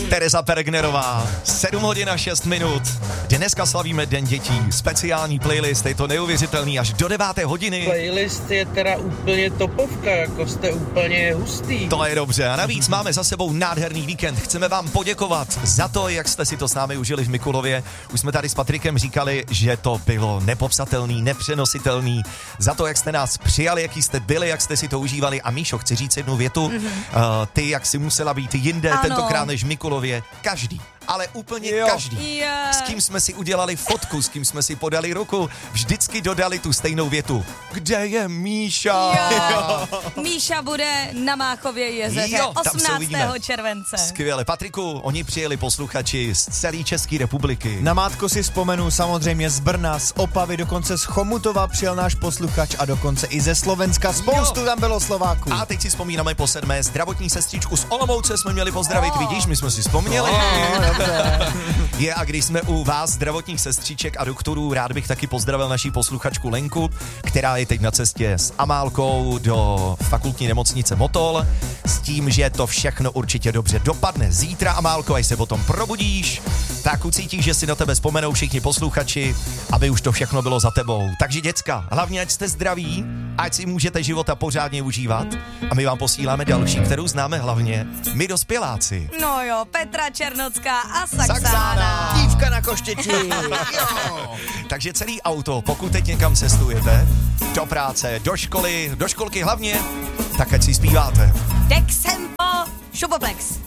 Tereza Pergnerová, 7 hodin a 6 minut. Dneska slavíme Den dětí. Speciální playlist, je to neuvěřitelný až do 9. hodiny. Playlist je teda úplně topovka, jako jste úplně hustý. To je dobře a navíc máme za sebou nádherný víkend. Chceme vám poděkovat za to, jak jste si to s námi užili v Mikulově. Už jsme tady s Patrikem říkali, že to bylo nepopsatelný, nepřenositelný. Za to, jak jste nás přijali, jaký jste byli, jak jste si to užívali. A Míšo, chci říct jednu větu. Ty, jak si musela být jinde, ano. Tentokrát než v Mikulově. Každý. Ale úplně každý. S kým jsme si udělali fotku, s kým jsme si podali ruku, vždycky dodali tu stejnou větu. Kde je Míša? Míša bude na Máchově jezeře 18. července. Skvěle. Patriku, oni přijeli posluchači z celé České republiky. Na Mátko si vzpomenu samozřejmě z Brna, z Opavy, dokonce z Chomutova přijel náš posluchač a dokonce i ze Slovenska. Spoustu tam bylo Slováků. A teď si vzpomínáme po 7. zdravotní sestřičku z Olomouce jsme měli pozdravit, vidíš, my jsme si vzpomněli. Je, a když jsme u vás, zdravotních sestřiček a doktorů, rád bych taky pozdravil naší posluchačku Lenku, která je teď na cestě s Amálkou do fakultní nemocnice Motol, s tím, že to všechno určitě dobře dopadne. Zítra, Amálko, až se potom probudíš, tak ucítíš, že si na tebe vzpomenou všichni posluchači, aby už to všechno bylo za tebou. Takže děcka, hlavně ať jste zdraví, ať si můžete života pořádně užívat a my vám posíláme další, kterou známe hlavně my dospěláci. No jo, Petra Černocká a Saxána. Dívka na koštěti. Takže celý auto, pokud teď někam cestujete, do práce, do školky hlavně, tak ať si zpíváte. Dexempo, Šupoplex.